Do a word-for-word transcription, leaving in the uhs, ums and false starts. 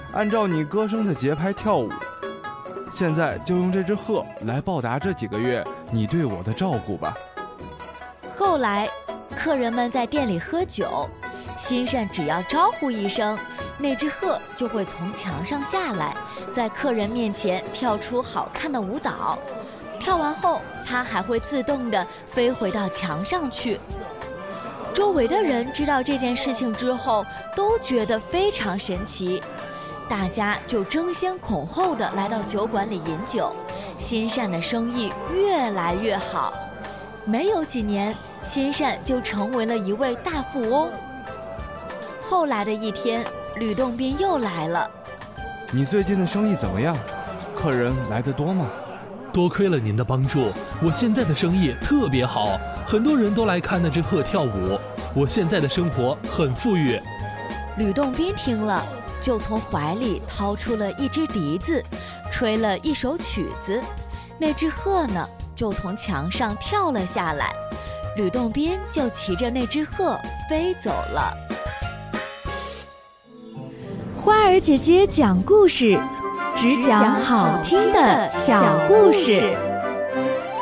按照你歌声的节拍跳舞。现在就用这只鹤来报答这几个月你对我的照顾吧。 后来，客人们在店里喝酒，心善只要招呼一声，那只鹤就会从墙上下来，在客人面前跳出好看的舞蹈。跳完后，它还会自动地飞回到墙上去。周围的人知道这件事情之后，都觉得非常神奇。大家就争先恐后地来到酒馆里饮酒，心善的生意越来越好。没有几年，心善就成为了一位大富翁。后来的一天，吕洞宾又来了。 你最近的生意怎么样？客人来得多吗？ 多亏了您的帮助，我现在的生意特别好，很多人都来看那只鹤跳舞。我现在的生活很富裕。 吕洞宾听了，就从怀里掏出了一只笛子，吹了一首曲子。那只鹤呢，就从墙上跳了下来。吕洞宾就骑着那只鹤飞走了。 花儿姐姐讲故事，只讲好听的小故事。